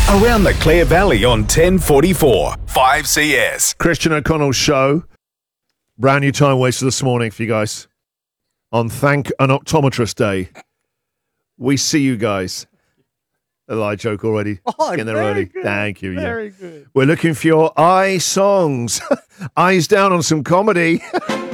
Around the Clare Valley on 1044 5CS. Christian O'Connell's show. Brand new time waster this morning for you guys. On Thank an Optometrist Day. We see you guys. A lie joke already. Oh, in there very early. good. Thank you. Very good. We're looking for your eye songs. Eyes down on some comedy.